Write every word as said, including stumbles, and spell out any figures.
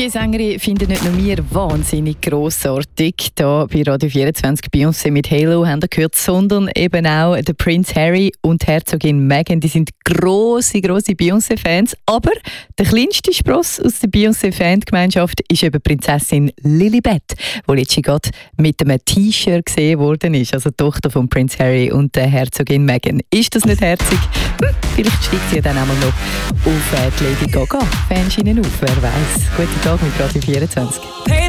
Die Sängerin finden nicht nur wir wahnsinnig grossartig. Hier bei Radio vierundzwanzig Beyoncé mit Halo haben wir gehört, sondern eben auch der Prince Harry und die Herzogin Meghan. Die sind grosse, grosse Beyoncé-Fans. Aber der kleinste Spross aus der Beyoncé-Fangemeinschaft ist eben Prinzessin Lilibet, die letztens gerade mit einem T-Shirt gesehen worden ist. Also die Tochter von Prince Harry und der Herzogin Meghan. Ist das nicht herzig? Hm, vielleicht steigt sie ja dann einmal noch auf die Lady Gaga Fanschienen auf, wer weiß. Guten Tag mit Radio vierundzwanzig.